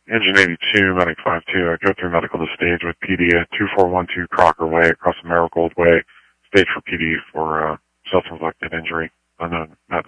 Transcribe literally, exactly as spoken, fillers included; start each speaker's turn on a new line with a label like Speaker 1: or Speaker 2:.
Speaker 1: Engine eighty-two, Medic five two. I go through medical to stage with P D at two four one two Crocker Way across the Marigold Way. Stage for P D for uh, self-inflicted injury, unknown